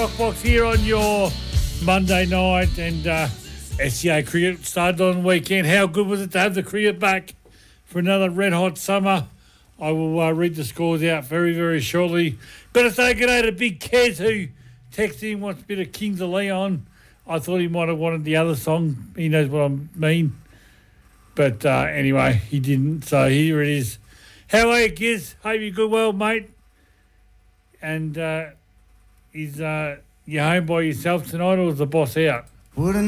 Rockbox here on your Monday night, and SCA cricket started on the weekend. How good was it to have the cricket back for another red-hot summer? I will read the scores out very, very shortly. Got to say good day to Big Kez, who texted in, wants a bit of Kings of Leon. I thought he might have wanted the other song. He knows what I mean. But anyway, he didn't. So here it is. How are you, Giz? Hope you're good, well, mate. And is you home by yourself tonight, or is the boss out?